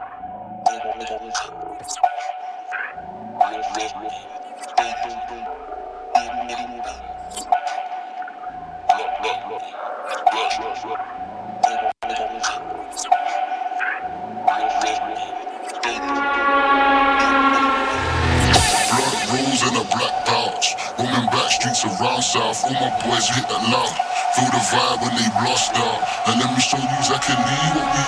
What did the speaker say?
Rules in a black pouch, roaming back streets around south. All my boys hit the loud, feel the vibe when they blast out. And let me show you I can leave what we